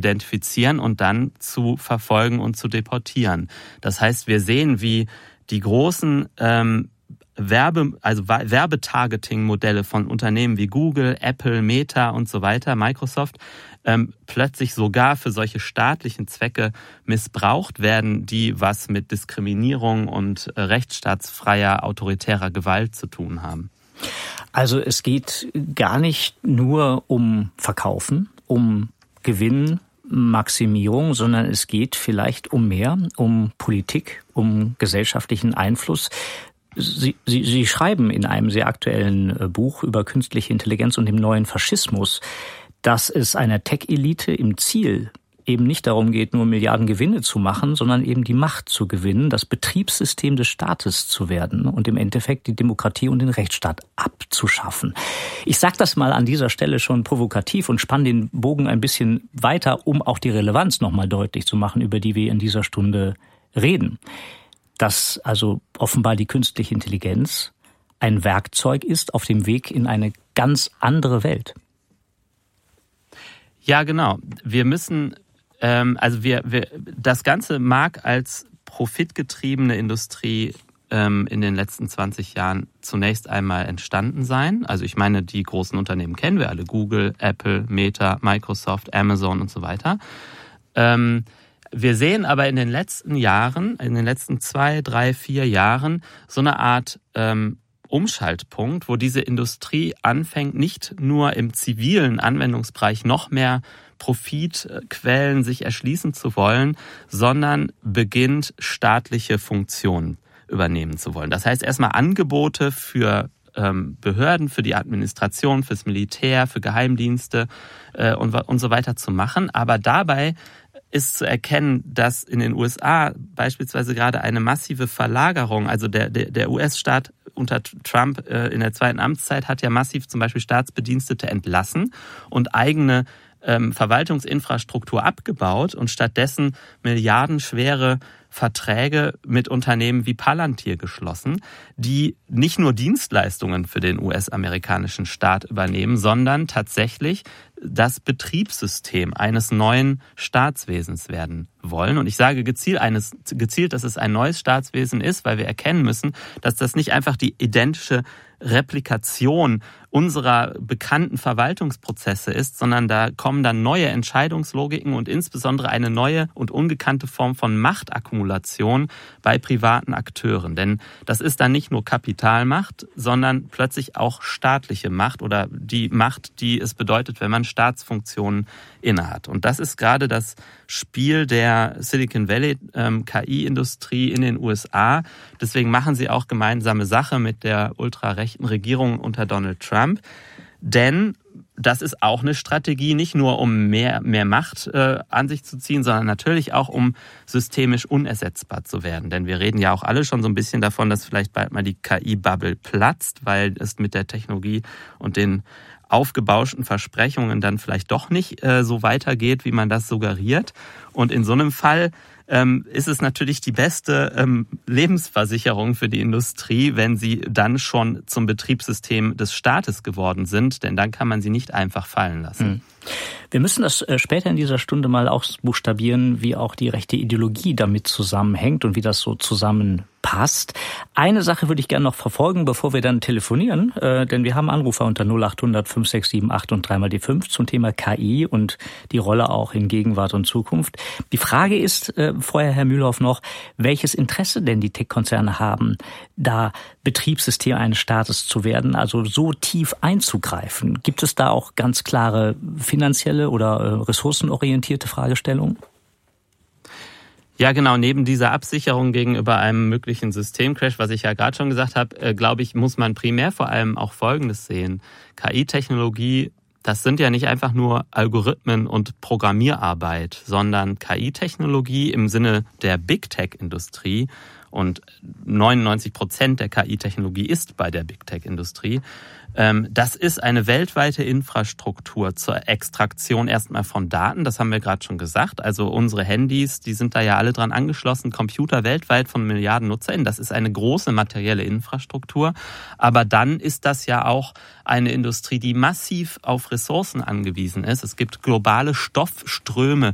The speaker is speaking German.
identifizieren und dann zu verfolgen und zu deportieren. Das heißt, wir sehen, wie die großen Werbetargeting-Modelle von Unternehmen wie Google, Apple, Meta und so weiter, Microsoft, plötzlich sogar für solche staatlichen Zwecke missbraucht werden, die was mit Diskriminierung und rechtsstaatsfreier, autoritärer Gewalt zu tun haben. Also es geht gar nicht nur um Verkaufen, um Gewinnmaximierung, sondern es geht vielleicht um mehr, um Politik, um gesellschaftlichen Einfluss. Sie schreiben in einem sehr aktuellen Buch über künstliche Intelligenz und dem neuen Faschismus, dass es einer Tech-Elite im Ziel eben nicht darum geht, nur Milliarden Gewinne zu machen, sondern eben die Macht zu gewinnen, das Betriebssystem des Staates zu werden und im Endeffekt die Demokratie und den Rechtsstaat abzuschaffen. Ich sage das mal an dieser Stelle schon provokativ und spanne den Bogen ein bisschen weiter, um auch die Relevanz nochmal deutlich zu machen, über die wir in dieser Stunde reden. Dass also offenbar die künstliche Intelligenz ein Werkzeug ist auf dem Weg in eine ganz andere Welt. Ja, genau. Wir müssen, das Ganze mag als profitgetriebene Industrie in den letzten 20 Jahren zunächst einmal entstanden sein. Also ich meine, die großen Unternehmen kennen wir alle, Google, Apple, Meta, Microsoft, Amazon und so weiter. Wir sehen aber in den letzten Jahren, in den letzten 2, 3, 4 Jahren so eine Art Umschaltpunkt, wo diese Industrie anfängt, nicht nur im zivilen Anwendungsbereich noch mehr Profitquellen sich erschließen zu wollen, sondern beginnt, staatliche Funktionen übernehmen zu wollen. Das heißt erstmal Angebote für Behörden, für die Administration, fürs Militär, für Geheimdienste und so weiter zu machen. Aber dabei ist zu erkennen, dass in den USA beispielsweise gerade eine massive Verlagerung, also der US-Staat unter Trump in der zweiten Amtszeit hat ja massiv zum Beispiel Staatsbedienstete entlassen und eigene Verwaltungsinfrastruktur abgebaut und stattdessen milliardenschwere Verträge mit Unternehmen wie Palantir geschlossen, die nicht nur Dienstleistungen für den US-amerikanischen Staat übernehmen, sondern tatsächlich das Betriebssystem eines neuen Staatswesens werden wollen. Und ich sage gezielt, dass es ein neues Staatswesen ist, weil wir erkennen müssen, dass das nicht einfach die identische Replikation unserer bekannten Verwaltungsprozesse ist, sondern da kommen dann neue Entscheidungslogiken und insbesondere eine neue und ungekannte Form von Machtakkumulation bei privaten Akteuren. Denn das ist dann nicht nur Kapitalmacht, sondern plötzlich auch staatliche Macht oder die Macht, die es bedeutet, wenn man Staatsfunktionen innehat. Und das ist gerade das Spiel der Silicon Valley KI-Industrie in den USA. Deswegen machen sie auch gemeinsame Sache mit der ultrarechten Regierung unter Donald Trump. Denn das ist auch eine Strategie, nicht nur um mehr Macht an sich zu ziehen, sondern natürlich auch um systemisch unersetzbar zu werden. Denn wir reden ja auch alle schon so ein bisschen davon, dass vielleicht bald mal die KI-Bubble platzt, weil es mit der Technologie und den aufgebauschten Versprechungen dann vielleicht doch nicht so weitergeht, wie man das suggeriert. Und in so einem Fall ist es natürlich die beste Lebensversicherung für die Industrie, wenn sie dann schon zum Betriebssystem des Staates geworden sind, denn dann kann man sie nicht einfach fallen lassen. Wir müssen das später in dieser Stunde mal ausbuchstabieren, wie auch die rechte Ideologie damit zusammenhängt und wie das so zusammenpasst. Eine Sache würde ich gerne noch verfolgen, bevor wir dann telefonieren, denn wir haben Anrufer unter 0800 5678 und 3 mal die 5 zum Thema KI und die Rolle auch in Gegenwart und Zukunft. Die Frage ist vorher, Herr Mühlhoff, noch, welches Interesse denn die Tech-Konzerne haben, da Betriebssystem eines Staates zu werden, also so tief einzugreifen. Gibt es da auch ganz klare finanzielle oder ressourcenorientierte Fragestellungen? Ja, genau. Neben dieser Absicherung gegenüber einem möglichen Systemcrash, was ich ja gerade schon gesagt habe, glaube ich, muss man primär vor allem auch Folgendes sehen. KI-Technologie, das sind ja nicht einfach nur Algorithmen und Programmierarbeit, sondern KI-Technologie im Sinne der Big Tech-Industrie, und 99% der KI-Technologie ist bei der Big Tech-Industrie. Das ist eine weltweite Infrastruktur zur Extraktion erstmal von Daten. Das haben wir gerade schon gesagt. Also unsere Handys, die sind da ja alle dran angeschlossen. Computer weltweit von Milliarden NutzerInnen. Das ist eine große materielle Infrastruktur. Aber dann ist das ja auch eine Industrie, die massiv auf Ressourcen angewiesen ist. Es gibt globale Stoffströme,